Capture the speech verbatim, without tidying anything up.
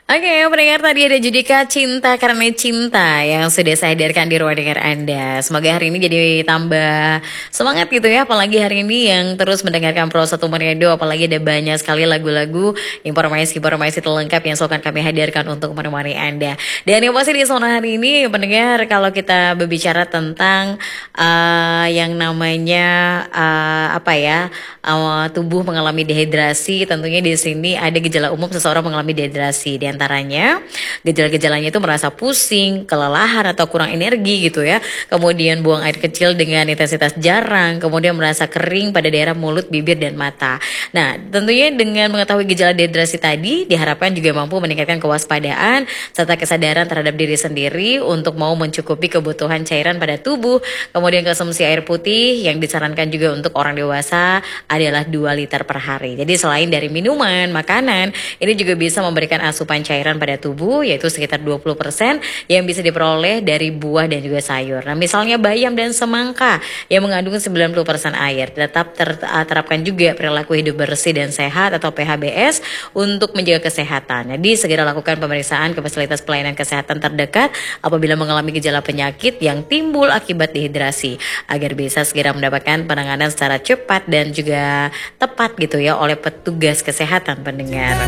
Oke, pendengar tadi ada Judika Cinta Karena Cinta yang sudah saya hadirkan di ruang dengar Anda. Semoga hari ini jadi tambah semangat gitu ya, apalagi hari ini yang terus mendengarkan Pro satu Meredo, apalagi ada banyak sekali lagu-lagu, informasi-informasi terlengkap yang akan kami hadirkan untuk menemani Anda. Dan yang pasti di zona hari ini, pendengar, kalau kita berbicara tentang uh, yang namanya uh, apa ya, uh, tubuh mengalami dehidrasi, tentunya di sini ada gejala umum seseorang mengalami dehidrasi. Di antaranya gejala-gejalanya itu merasa pusing, kelelahan atau kurang energi gitu ya. Kemudian buang air kecil dengan intensitas jarang, kemudian merasa kering pada daerah mulut, bibir dan mata. Nah, tentunya dengan mengetahui gejala dehidrasi tadi diharapkan juga mampu meningkatkan kewaspadaan serta kesadaran terhadap diri sendiri untuk mau mencukupi kebutuhan cairan pada tubuh. Kemudian konsumsi air putih yang disarankan juga untuk orang dewasa adalah dua liter per hari. Jadi selain dari minuman, makanan, ini juga bisa memberikan asupan cairan pada tubuh yaitu sekitar dua puluh persen yang bisa diperoleh dari buah dan juga sayur. Nah, misalnya bayam dan semangka yang mengandung sembilan puluh persen air. Tetap terapkan juga perilaku hidup bersih dan sehat atau P H B S untuk menjaga kesehatan. Jadi segera lakukan pemeriksaan ke fasilitas pelayanan kesehatan terdekat apabila mengalami gejala penyakit yang timbul akibat dehidrasi agar bisa segera mendapatkan penanganan secara cepat dan juga tepat gitu ya oleh petugas kesehatan, pendengar.